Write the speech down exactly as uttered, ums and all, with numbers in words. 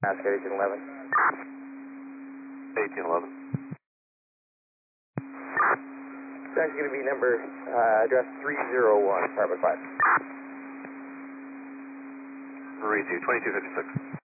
Ask eighteen eleven. eighteen eleven. It's actually going to be number, uh, address three zero one, apartment five. Marie two, twenty-two fifty-six.